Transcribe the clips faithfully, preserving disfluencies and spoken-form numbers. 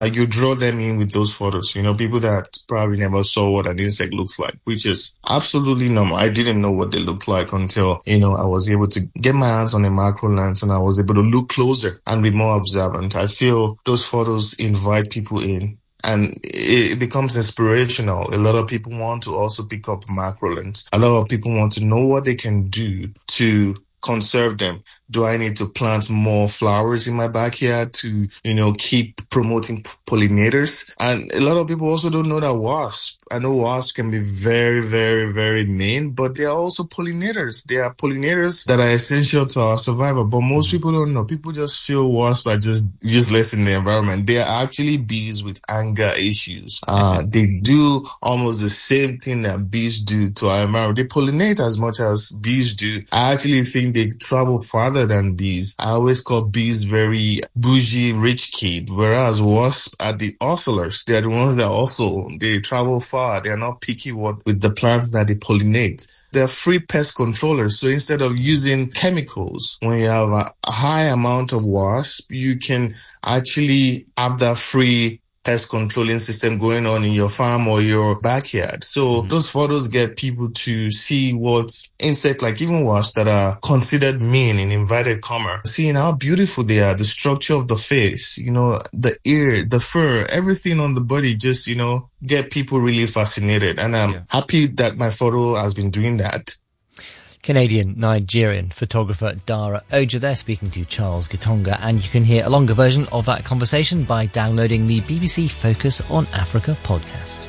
Like you draw them in with those photos, you know, people that probably never saw what an insect looks like, which is absolutely normal. I didn't know what they looked like until, you know, I was able to get my hands on a macro lens and I was able to look closer and be more observant. I feel those photos invite people in and it becomes inspirational. A lot of people want to also pick up macro lens. A lot of people want to know what they can do to conserve them. Do I need to plant more flowers in my backyard to, you know, keep promoting p- pollinators? And a lot of people also don't know that wasps, I know wasps can be very, very, very mean, but they are also pollinators. They are pollinators that are essential to our survival. But most people don't know. People just feel wasps are just useless in the environment. They are actually bees with anger issues. Uh, they do almost the same thing that bees do to our environment. They pollinate as much as bees do. I actually think they travel farther than bees. I always call bees very bougie, rich kid, whereas wasps are the hustlers. They are the ones that also, they travel far. They are not picky what, with the plants that they pollinate. They're free pest controllers. So instead of using chemicals, when you have a, a high amount of wasp, you can actually have that free pest controlling system going on in your farm or your backyard. So mm-hmm. those photos get people to see what insects, like even wasps that are considered mean in inverted comma, seeing how beautiful they are, the structure of the face, you know, the ear, the fur, everything on the body just, you know, get people really fascinated. And I'm yeah. happy that my photo has been doing that. Canadian-Nigerian photographer Dara Oja there speaking to Charles Gitonga, and you can hear a longer version of that conversation by downloading the B B C Focus on Africa podcast.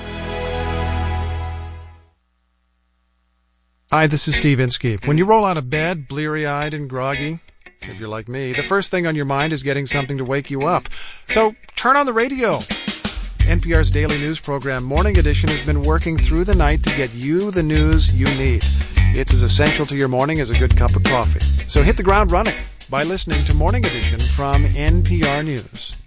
Hi, this is Steve Inskeep. When you roll out of bed, bleary-eyed and groggy, if you're like me, the first thing on your mind is getting something to wake you up. So turn on the radio. N P R's daily news program, Morning Edition, has been working through the night to get you the news you need. It's as essential to your morning as a good cup of coffee. So hit the ground running by listening to Morning Edition from N P R News.